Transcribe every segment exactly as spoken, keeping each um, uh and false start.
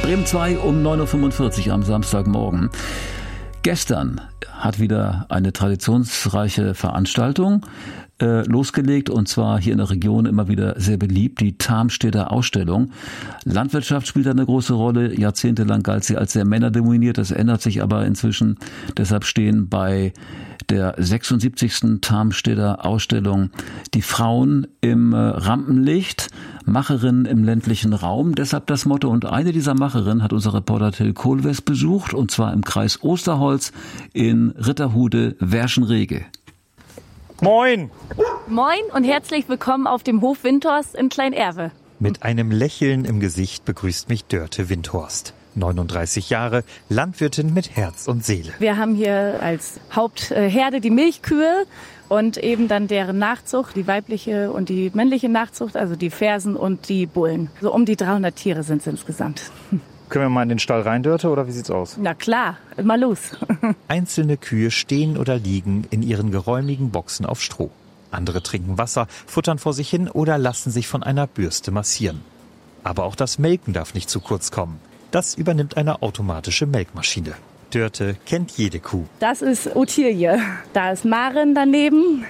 Bremen zwei um neun Uhr fünfundvierzig am Samstagmorgen. Gestern hat wieder eine traditionsreiche Veranstaltung äh, losgelegt, und zwar hier in der Region immer wieder sehr beliebt, die Tarmstedter Ausstellung. Landwirtschaft spielt da eine große Rolle. Jahrzehntelang galt sie als sehr männerdominiert. Das ändert sich aber inzwischen. Deshalb stehen bei der sechsundsiebzigsten Tarmstedter Ausstellung die Frauen im Rampenlicht, Macherinnen im ländlichen Raum. Deshalb das Motto. Und eine dieser Macherinnen hat unser Reporter Till Kohlwes besucht, und zwar im Kreis Osterholz in Ritterhude-Werschenrege. Moin! Moin und herzlich willkommen auf dem Hof Windthorst in Klein-Erwe. Mit einem Lächeln im Gesicht begrüßt mich Dörte Windthorst. neununddreißig Jahre, Landwirtin mit Herz und Seele. Wir haben hier als Hauptherde die Milchkühe und eben dann deren Nachzucht, die weibliche und die männliche Nachzucht, also die Fersen und die Bullen. So um die dreihundert Tiere sind es insgesamt. Können wir mal in den Stall rein, Dörte, oder wie sieht's aus? Na klar, mal los. Einzelne Kühe stehen oder liegen in ihren geräumigen Boxen auf Stroh. Andere trinken Wasser, futtern vor sich hin oder lassen sich von einer Bürste massieren. Aber auch das Melken darf nicht zu kurz kommen. Das übernimmt eine automatische Melkmaschine. Dörte kennt jede Kuh. Das ist Ottilie. Da ist Maren daneben.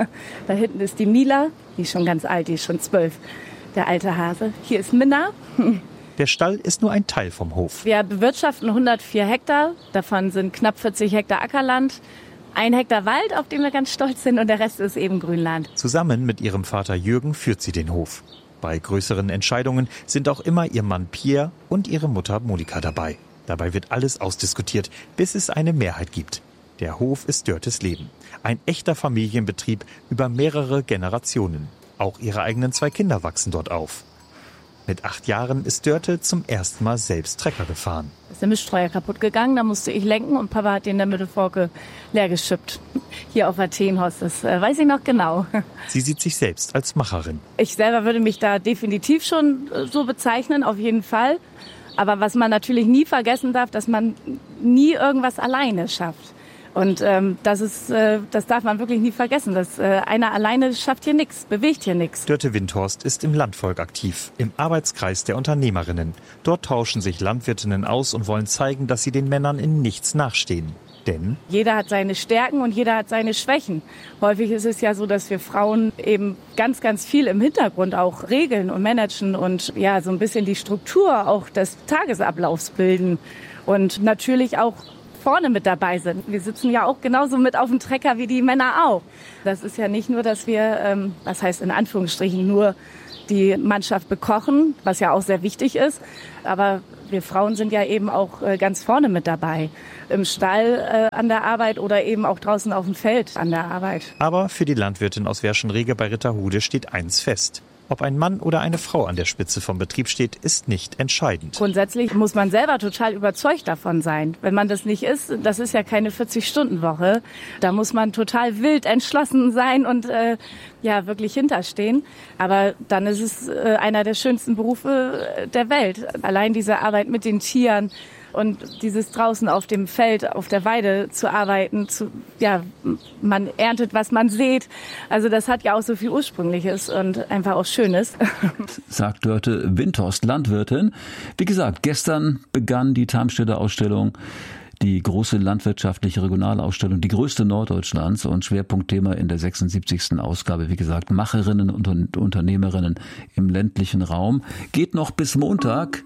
Da hinten ist die Mila. Die ist schon ganz alt, die ist schon zwölf. Der alte Hase. Hier ist Minna. Der Stall ist nur ein Teil vom Hof. Wir bewirtschaften hundertvier Hektar. Davon sind knapp vierzig Hektar Ackerland. Ein Hektar Wald, auf dem wir ganz stolz sind. Und der Rest ist eben Grünland. Zusammen mit ihrem Vater Jürgen führt sie den Hof. Bei größeren Entscheidungen sind auch immer ihr Mann Pierre und ihre Mutter Monika dabei. Dabei wird alles ausdiskutiert, bis es eine Mehrheit gibt. Der Hof ist Dörtes Leben. Ein echter Familienbetrieb über mehrere Generationen. Auch ihre eigenen zwei Kinder wachsen dort auf. Mit acht Jahren ist Dörte zum ersten Mal selbst Trecker gefahren. Ist der Mischstreuer kaputt gegangen, da musste ich lenken und Papa hat den in der Mittelforke leer geschippt. Hier auf Athenhorst, das äh, weiß ich noch genau. Sie sieht sich selbst als Macherin. Ich selber würde mich da definitiv schon äh, so bezeichnen, auf jeden Fall. Aber was man natürlich nie vergessen darf, dass man nie irgendwas alleine schafft. Und ähm, das ist, äh, das darf man wirklich nie vergessen. Dass, äh, einer alleine schafft hier nichts, bewegt hier nichts. Dörte Windthorst ist im Landvolk aktiv, im Arbeitskreis der Unternehmerinnen. Dort tauschen sich Landwirtinnen aus und wollen zeigen, dass sie den Männern in nichts nachstehen. Denn jeder hat seine Stärken und jeder hat seine Schwächen. Häufig ist es ja so, dass wir Frauen eben ganz, ganz viel im Hintergrund auch regeln und managen und ja so ein bisschen die Struktur auch des Tagesablaufs bilden und natürlich auch vorne mit dabei sind. Wir sitzen ja auch genauso mit auf dem Trecker wie die Männer auch. Das ist ja nicht nur, dass wir, ähm, was heißt in Anführungsstrichen, nur die Mannschaft bekochen, was ja auch sehr wichtig ist. Aber wir Frauen sind ja eben auch äh, ganz vorne mit dabei. Im Stall äh, an der Arbeit oder eben auch draußen auf dem Feld an der Arbeit. Aber für die Landwirtin aus Werschenrege bei Ritterhude steht eins fest. Ob ein Mann oder eine Frau an der Spitze vom Betrieb steht, ist nicht entscheidend. Grundsätzlich muss man selber total überzeugt davon sein. Wenn man das nicht ist, das ist ja keine vierzig-Stunden-Woche. Da muss man total wild entschlossen sein und äh, ja wirklich hinterstehen. Aber dann ist es äh, einer der schönsten Berufe der Welt. Allein diese Arbeit mit den Tieren und dieses draußen auf dem Feld, auf der Weide zu arbeiten, zu, ja, man erntet, was man sät. Also das hat ja auch so viel Ursprüngliches und einfach auch Schönes. Sagt Dörte Windthorst, Landwirtin. Wie gesagt, gestern begann die Tarmstedter Ausstellung, die große landwirtschaftliche Regionalausstellung, die größte Norddeutschlands, und Schwerpunktthema in der sechsundsiebzigsten Ausgabe, wie gesagt, Macherinnen und Unternehmerinnen im ländlichen Raum. Geht noch bis Montag.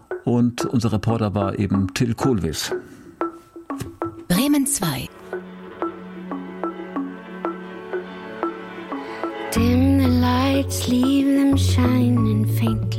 Und unser Reporter war eben Till Kohlwes. Bremen zwei. Dim the lights, leave them shining faintly.